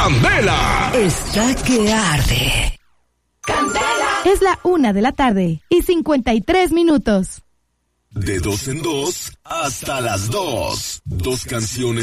Candela está que arde. ¡Candela! Es la 1:53 p.m. De 2 en 2 hasta las 2. 2 canciones